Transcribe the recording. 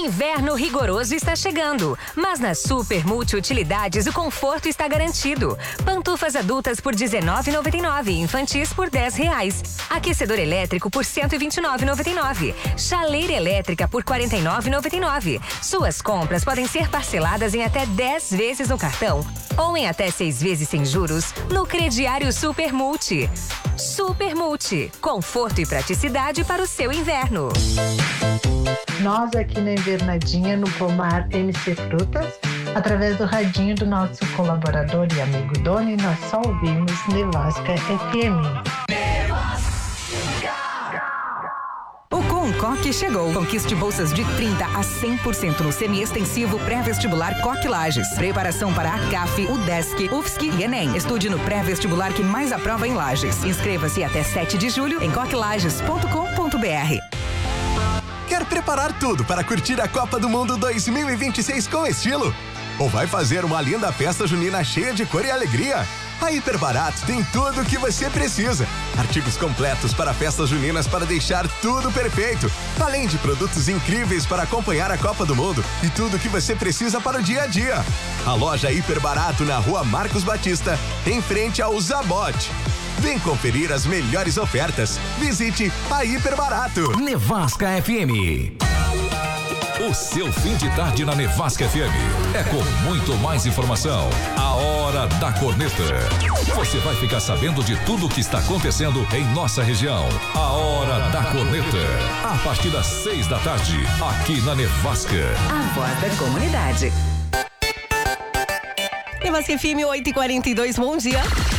inverno rigoroso está chegando, mas na Super Multiutilidades o conforto está garantido. Pantufas adultas por R$19,99 e infantis por R$10. Aquecedor elétrico por R$129,99. Chaleira elétrica por R$49,99. Suas compras podem ser parceladas em até 10 vezes no cartão ou em até 6 vezes sem juros no crediário Super Multi. Super Multi, conforto e praticidade para o seu inverno. Nós aqui na Invernadinha, no Pomar MC Frutas, através do radinho do nosso colaborador e amigo Doni, nós só ouvimos Nevasca FM. O Concoque chegou. Conquiste bolsas de 30% a 100% no semi-extensivo pré-vestibular Coque Lages. Preparação para a CAF, UDESC, UFSC e Enem. Estude no pré-vestibular que mais aprova em Lages. Inscreva-se até 7 de julho em coquelages.com.br. Quer preparar tudo para curtir a Copa do Mundo 2026 com estilo? Ou vai fazer uma linda festa junina cheia de cor e alegria? A Hiperbarato tem tudo o que você precisa. Artigos completos para festas juninas para deixar tudo perfeito. Além de produtos incríveis para acompanhar a Copa do Mundo e tudo o que você precisa para o dia a dia. A loja Hiperbarato na Rua Marcos Batista, em frente ao Zabote. Vem conferir as melhores ofertas. Visite a Hiperbarato. Nevasca FM. O seu fim de tarde na Nevasca FM é com muito mais informação. A Hora da Corneta. Você vai ficar sabendo de tudo o que está acontecendo em nossa região. A Hora da Corneta. A partir das 6 da tarde, aqui na Nevasca. A voz da comunidade. Nevasca FM 8h42, bom dia.